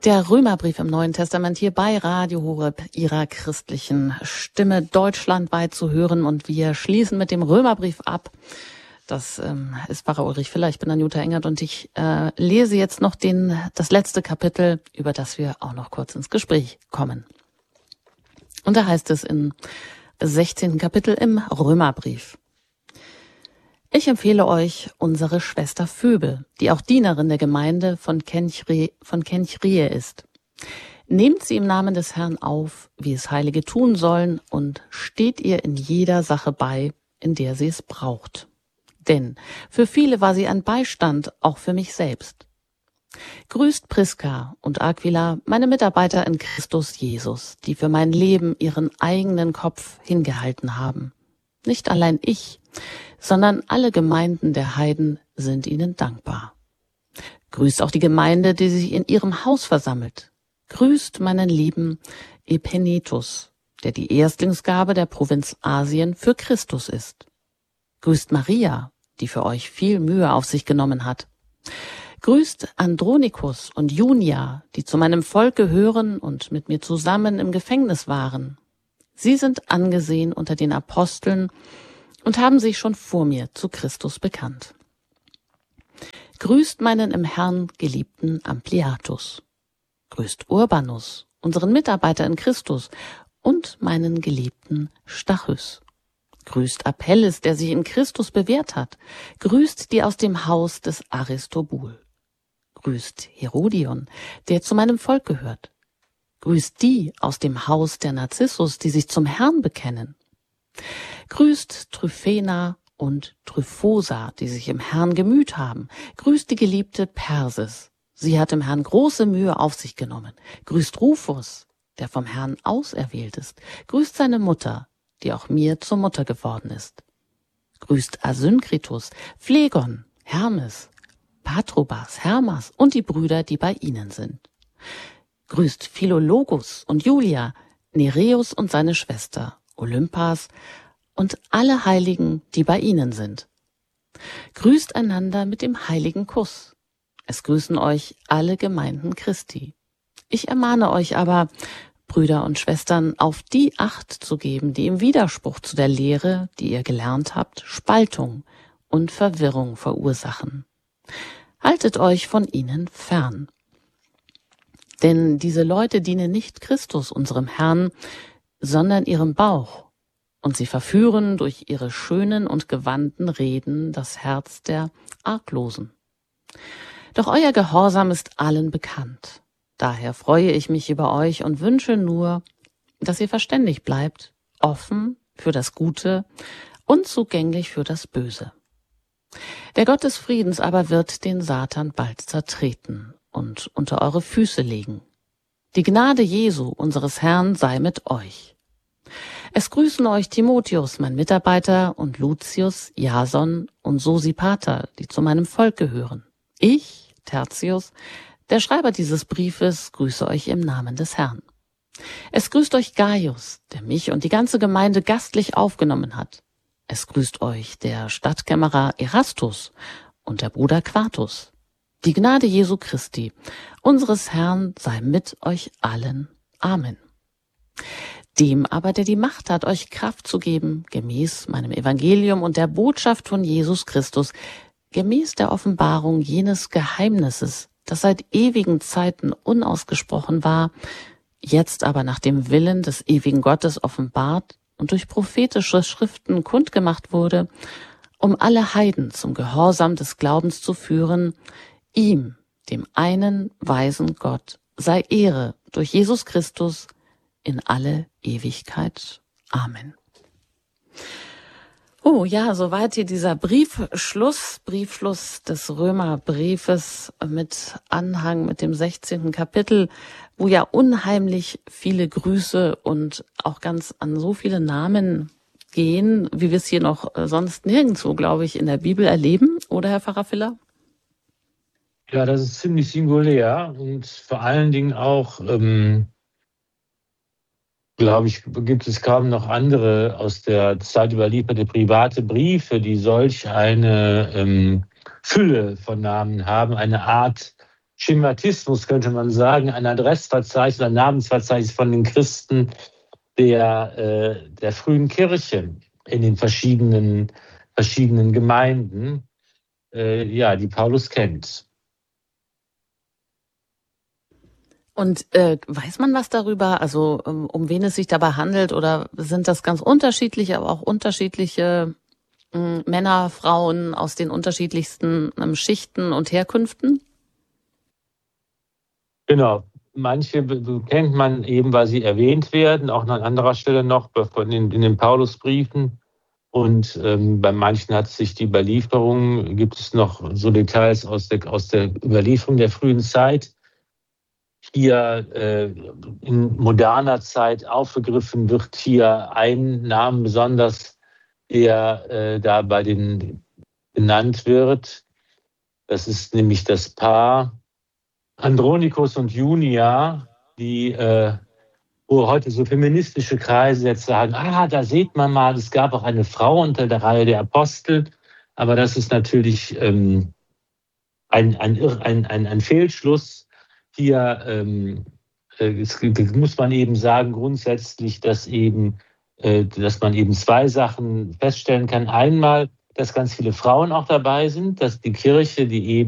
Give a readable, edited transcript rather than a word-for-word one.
Der Römerbrief im Neuen Testament hier bei Radio Horeb, Ihrer christlichen Stimme, deutschlandweit zu hören. Und wir schließen mit dem Römerbrief ab. Das ist Pfarrer Ulrich Filler, ich bin Anjuta Engert und ich lese jetzt noch das letzte Kapitel, über das wir auch noch kurz ins Gespräch kommen. Und da heißt es im 16. Kapitel im Römerbrief: Ich empfehle euch unsere Schwester Phoebe, die auch Dienerin der Gemeinde von Kenchreä ist. Nehmt sie im Namen des Herrn auf, wie es Heilige tun sollen, und steht ihr in jeder Sache bei, in der sie es braucht. Denn für viele war sie ein Beistand, auch für mich selbst. Grüßt Priska und Aquila, meine Mitarbeiter in Christus Jesus, die für mein Leben ihren eigenen Kopf hingehalten haben. Nicht allein ich, sondern alle Gemeinden der Heiden sind ihnen dankbar. Grüßt auch die Gemeinde, die sich in ihrem Haus versammelt. Grüßt meinen lieben Epenetus, der die Erstlingsgabe der Provinz Asien für Christus ist. Grüßt Maria, die für euch viel Mühe auf sich genommen hat. Grüßt Andronikus und Junia, die zu meinem Volk gehören und mit mir zusammen im Gefängnis waren. Sie sind angesehen unter den Aposteln und haben sich schon vor mir zu Christus bekannt. Grüßt meinen im Herrn geliebten Ampliatus. Grüßt Urbanus, unseren Mitarbeiter in Christus, und meinen geliebten Stachys. Grüßt Apelles, der sich in Christus bewährt hat. Grüßt die aus dem Haus des Aristobul. Grüßt Herodion, der zu meinem Volk gehört. Grüßt die aus dem Haus der Narzissus, die sich zum Herrn bekennen. Grüßt Tryphena und Tryphosa, die sich im Herrn gemüht haben. Grüßt die geliebte Persis. Sie hat im Herrn große Mühe auf sich genommen. Grüßt Rufus, der vom Herrn auserwählt ist. Grüßt seine Mutter, die auch mir zur Mutter geworden ist. Grüßt Asynkritus, Phlegon, Hermes, Patrobas, Hermas und die Brüder, die bei ihnen sind. Grüßt Philologus und Julia, Nereus und seine Schwester, Olympas und alle Heiligen, die bei ihnen sind. Grüßt einander mit dem heiligen Kuss. Es grüßen euch alle Gemeinden Christi. Ich ermahne euch aber, Brüder und Schwestern, auf die Acht zu geben, die im Widerspruch zu der Lehre, die ihr gelernt habt, Spaltung und Verwirrung verursachen. Haltet euch von ihnen fern. Denn diese Leute dienen nicht Christus, unserem Herrn, sondern ihrem Bauch, und sie verführen durch ihre schönen und gewandten Reden das Herz der Arglosen. Doch euer Gehorsam ist allen bekannt. Daher freue ich mich über euch und wünsche nur, dass ihr verständig bleibt, offen für das Gute und zugänglich für das Böse. Der Gott des Friedens aber wird den Satan bald zertreten und unter eure Füße legen. Die Gnade Jesu, unseres Herrn, sei mit euch. Es grüßen euch Timotheus, mein Mitarbeiter, und Lucius, Jason und Sosipater, die zu meinem Volk gehören. Ich, Tertius, der Schreiber dieses Briefes, grüße euch im Namen des Herrn. Es grüßt euch Gaius, der mich und die ganze Gemeinde gastlich aufgenommen hat. Es grüßt euch der Stadtkämmerer Erastus und der Bruder Quartus. Die Gnade Jesu Christi, unseres Herrn, sei mit euch allen. Amen. Dem aber, der die Macht hat, euch Kraft zu geben, gemäß meinem Evangelium und der Botschaft von Jesus Christus, gemäß der Offenbarung jenes Geheimnisses, das seit ewigen Zeiten unausgesprochen war, jetzt aber nach dem Willen des ewigen Gottes offenbart und durch prophetische Schriften kundgemacht wurde, um alle Heiden zum Gehorsam des Glaubens zu führen, ihm, dem einen weisen Gott, sei Ehre durch Jesus Christus in alle Ewigkeit. Amen. Oh ja, soweit hier dieser Briefschluss des Römerbriefes mit Anhang, mit dem 16. Kapitel, wo ja unheimlich viele Grüße und auch ganz an so viele Namen gehen, wie wir es hier noch sonst nirgendwo, glaube ich, in der Bibel erleben, oder Herr Pfarrer Filler? Ja, das ist ziemlich singulär und vor allen Dingen auch, glaube ich, gibt es kaum noch andere aus der Zeit überlieferte private Briefe, die solch eine Fülle von Namen haben, eine Art Schematismus, könnte man sagen, ein Adressverzeichnis, ein Namensverzeichnis von den Christen der frühen Kirche in den verschiedenen Gemeinden, die Paulus kennt. Und weiß man was darüber, also um wen es sich dabei handelt, oder sind das ganz unterschiedliche, aber auch unterschiedliche Männer, Frauen aus den unterschiedlichsten Schichten und Herkünften? Genau. Manche kennt man eben, weil sie erwähnt werden, auch an anderer Stelle noch in den Paulusbriefen. Und bei manchen hat sich die Überlieferung, gibt es noch so Details aus der Überlieferung der frühen Zeit. Hier in moderner Zeit aufgegriffen wird hier ein Name besonders, der da bei den genannt wird. Das ist nämlich das Paar Andronikus und Junia, die wo heute so feministische Kreise jetzt sagen, da sieht man mal, es gab auch eine Frau unter der Reihe der Apostel, aber das ist natürlich ein Fehlschluss. Hier muss man eben sagen, grundsätzlich, dass man eben zwei Sachen feststellen kann. Einmal, dass ganz viele Frauen auch dabei sind, dass die Kirche, die eben